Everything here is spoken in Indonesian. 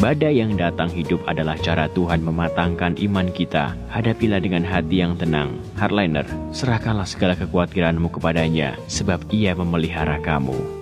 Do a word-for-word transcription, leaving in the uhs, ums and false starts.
Badai yang datang hidup adalah cara Tuhan mematangkan iman kita. Hadapilah dengan hati yang tenang. Hardliner, serahkanlah segala kekhawatiranmu kepadanya, sebab Ia memelihara kamu.